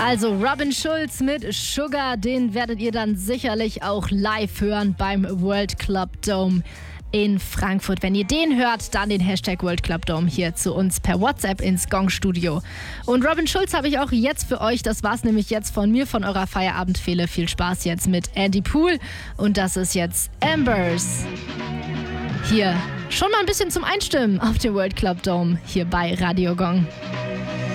Also Robin Schulz mit Sugar, den werdet ihr dann sicherlich auch live hören beim World Club Dome in Frankfurt. Wenn ihr den hört, dann den Hashtag World Club Dome hier zu uns per WhatsApp ins Gong-Studio. Und Robin Schulz habe ich auch jetzt für euch. Das war's nämlich jetzt von mir, von eurer Feierabendfehle. Viel Spaß jetzt mit Andy Poole. Und das ist jetzt Ambers. Hier schon mal ein bisschen zum Einstimmen auf dem World Club Dome hier bei Radio Gong.